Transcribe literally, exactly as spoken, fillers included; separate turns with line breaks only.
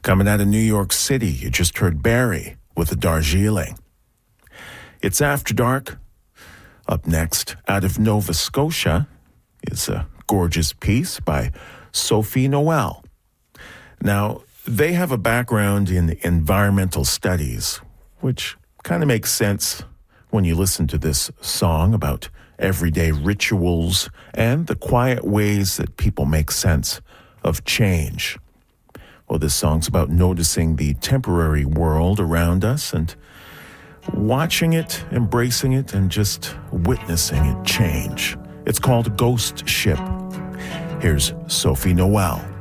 Coming out of New York City, you just heard Barry with the Darjeeling. It's After Dark. Up next, out of Nova Scotia, is a gorgeous piece by Sophie Noel. Now, they have a background in environmental studies, which kind of makes sense when you listen to this song about everyday rituals and the quiet ways that people make sense of change. Well, this song's about noticing the temporary world around us and watching it, embracing it, and just witnessing it change. It's called Ghost Ship. Here's Sophie Noel.